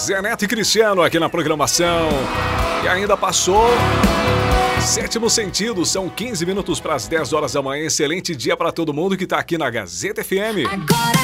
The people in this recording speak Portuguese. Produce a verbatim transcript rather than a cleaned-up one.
Zé Neto e Cristiano aqui na programação. E ainda passou Sétimo Sentido, são quinze minutos para as dez horas da manhã. Excelente dia para todo mundo que tá aqui na Gazeta F M. Agora